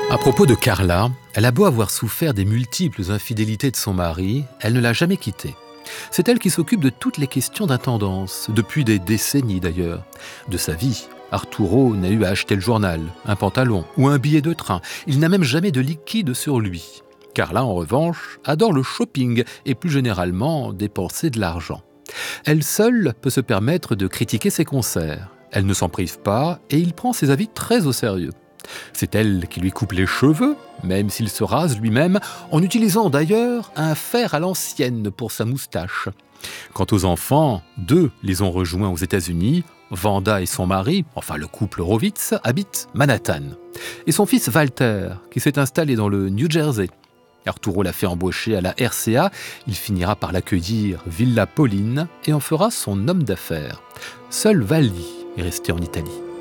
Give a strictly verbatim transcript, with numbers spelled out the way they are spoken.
À propos de Carla, elle a beau avoir souffert des multiples infidélités de son mari, elle ne l'a jamais quitté. C'est elle qui s'occupe de toutes les questions d'intendance, depuis des décennies d'ailleurs. De sa vie, Arturo n'a eu à acheter le journal, un pantalon ou un billet de train. Il n'a même jamais de liquide sur lui. Carla, en revanche, adore le shopping et plus généralement dépenser de l'argent. Elle seule peut se permettre de critiquer ses concerts. Elle ne s'en prive pas et il prend ses avis très au sérieux. C'est elle qui lui coupe les cheveux, même s'il se rase lui-même, en utilisant d'ailleurs un fer à l'ancienne pour sa moustache. Quant aux enfants, deux les ont rejoints aux États-Unis. Vanda et son mari, enfin le couple Horowitz, habitent Manhattan. Et son fils Walter, qui s'est installé dans le New Jersey. Arturo l'a fait embaucher à la R C A, il finira par l'accueillir Villa Pauline et en fera son homme d'affaires. Seul Valli est resté en Italie.